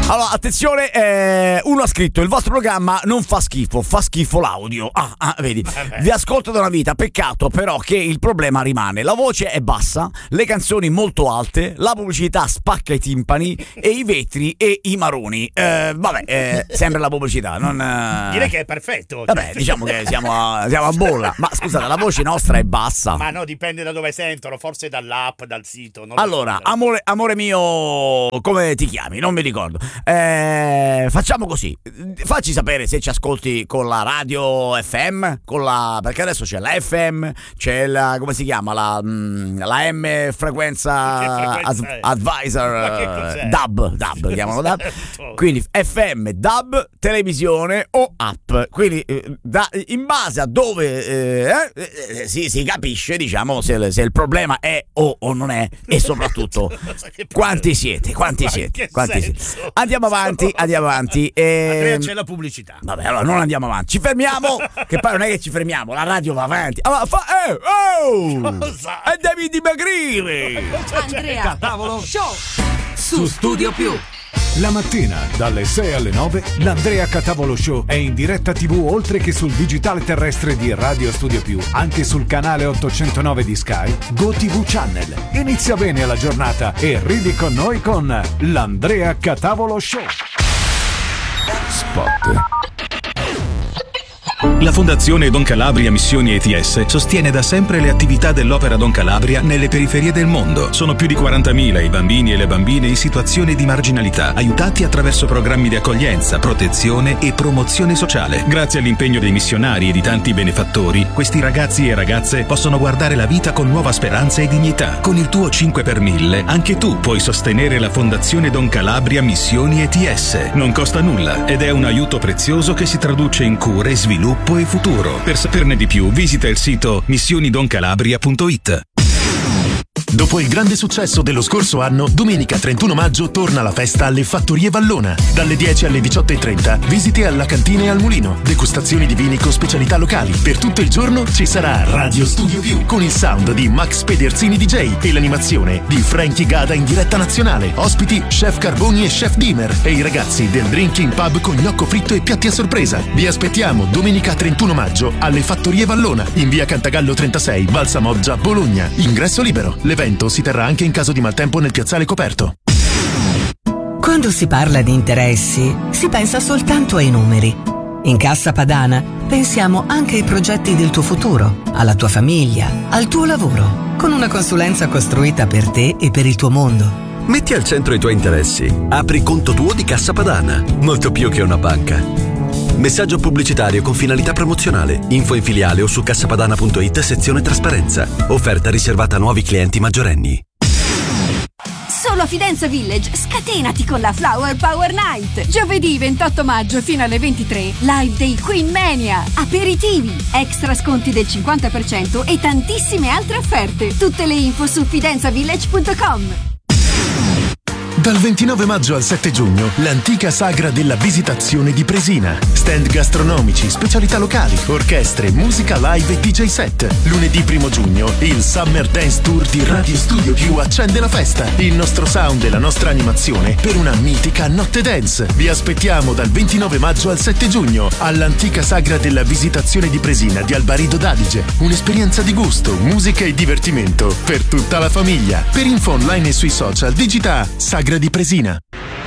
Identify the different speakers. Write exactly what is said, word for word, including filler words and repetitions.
Speaker 1: Allora, attenzione, eh, uno ha scritto: il vostro programma non fa schifo, fa schifo l'audio. Ah, ah vedi, vi ascolto da una vita, peccato però che il problema rimane. La voce è bassa, le canzoni molto alte, la pubblicità spacca i timpani e i vetri e i maroni. Eh, vabbè, eh, sempre la pubblicità, non... Eh...
Speaker 2: Direi che è perfetto.
Speaker 1: Vabbè, diciamo che siamo a, siamo a bolla. Ma scusate, la voce nostra è bassa.
Speaker 2: Ma no, dipende da dove sentono, forse dall'app, dal sito. Non
Speaker 1: allora, amore, amore mio, come ti chiami? Non mi ricordo. Eh, facciamo così, facci sapere se ci ascolti con la radio F M, con la, perché adesso c'è la F M, c'è la, come si chiama, la, la M frequenza,
Speaker 2: frequenza
Speaker 1: ad, advisor, uh, dub, dub, chiamano dub. Quindi F M, dub, televisione o app. Quindi da, in base a dove eh, eh, si, si capisce, diciamo, se, se il problema è o, o non è, e soprattutto quanti siete, quanti siete, quanti siete. Andiamo avanti, andiamo avanti. E...
Speaker 2: Andrea, c'è la pubblicità.
Speaker 1: Vabbè, allora non andiamo avanti. Ci fermiamo, che poi non è che ci fermiamo, la radio va avanti. Allora, fa... eh, oh!
Speaker 2: Cosa?
Speaker 1: E devi dimagrire!
Speaker 3: Andrea
Speaker 4: Catavolo
Speaker 3: Show
Speaker 4: su Studio Più. La mattina, dalle sei alle nove, l'Andrea Catavolo Show è in diretta tivù oltre che sul digitale terrestre di Radio Studio Più, anche sul canale ottocentonove di Sky, GoTV Channel. Inizia bene la giornata e ridi con noi con l'Andrea Catavolo Show. Spot.
Speaker 5: La Fondazione Don Calabria Missioni E T S sostiene da sempre le attività dell'Opera Don Calabria nelle periferie del mondo. Sono più di quarantamila i bambini e le bambine in situazioni di marginalità, aiutati attraverso programmi di accoglienza, protezione e promozione sociale. Grazie all'impegno dei missionari e di tanti benefattori, questi ragazzi e ragazze possono guardare la vita con nuova speranza e dignità. Con il tuo cinque per mille, anche tu puoi sostenere la Fondazione Don Calabria Missioni E T S. Non costa nulla ed è un aiuto prezioso che si traduce in cure, sviluppo e futuro. Per saperne di più, visita il sito missioni don calabria punto it.
Speaker 6: Dopo il grande successo dello scorso anno, domenica trentuno maggio torna la festa alle Fattorie Vallona. Dalle dieci alle diciotto e trenta, visite alla cantina e al mulino, degustazioni di vini con specialità locali. Per tutto il giorno ci sarà Radio Studio Più con il sound di Max Pederzini D J e l'animazione di Frankie Gada in diretta nazionale. Ospiti Chef Carboni e Chef Dimmer e i ragazzi del Drinking Pub con gnocco fritto e piatti a sorpresa. Vi aspettiamo domenica trentuno maggio alle Fattorie Vallona in via Cantagallo trentasei, Valsamoggia, Bologna. Ingresso libero. L'evento si terrà anche in caso di maltempo nel piazzale coperto.
Speaker 7: Quando si parla di interessi, si pensa soltanto ai numeri. In Cassa Padana pensiamo anche ai progetti del tuo futuro, alla tua famiglia, al tuo lavoro, con una consulenza costruita per te e per il tuo mondo.
Speaker 8: Metti al centro i tuoi interessi. Apri conto tuo di Cassa Padana, molto più che una banca. Messaggio pubblicitario con finalità promozionale. Info in filiale o su cassapadana punto it, sezione trasparenza. Offerta riservata a nuovi clienti maggiorenni.
Speaker 3: Solo a Fidenza Village scatenati con la Flower Power Night. Giovedì ventotto maggio fino alle ventitré, live dei Queen Mania, aperitivi, extra sconti del cinquanta per cento e tantissime altre offerte. Tutte le info su fidenza village punto com.
Speaker 6: Dal ventinove maggio al sette giugno, l'antica sagra della Visitazione di Presina. Stand gastronomici, specialità locali, orchestre, musica live e D J set. Lunedì primo giugno, il Summer Dance Tour di Radio Studio Più accende la festa. Il nostro sound e la nostra animazione per una mitica notte dance. Vi aspettiamo dal ventinove maggio al sette giugno all'antica sagra della Visitazione di Presina di Albarido d'Adige. Un'esperienza di gusto, musica e divertimento per tutta la famiglia. Per info online e sui social digita Sagra di Presina.